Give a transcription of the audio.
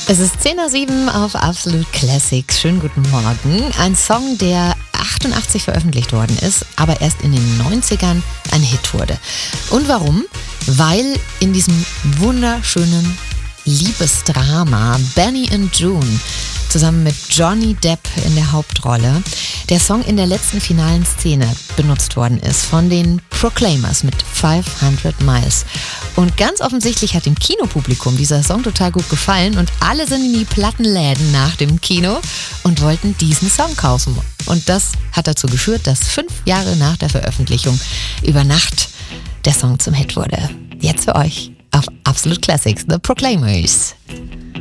Es ist 10:07 auf Absolute Classics. Schönen guten Morgen. Ein Song, der 88 veröffentlicht worden ist, aber erst in den 90ern ein Hit wurde. Und warum? Weil in diesem wunderschönen Liebesdrama Benny and June zusammen mit Johnny Depp in der Hauptrolle der Song in der letzten finalen Szene benutzt worden ist von den Proclaimers mit 500 Miles. Und ganz offensichtlich hat dem Kinopublikum dieser Song total gut gefallen und alle sind in die Plattenläden nach dem Kino und wollten diesen Song kaufen. Und das hat dazu geführt, dass 5 Jahre nach der Veröffentlichung über Nacht der Song zum Hit wurde. Jetzt für euch auf Absolute Classics, The Proclaimers.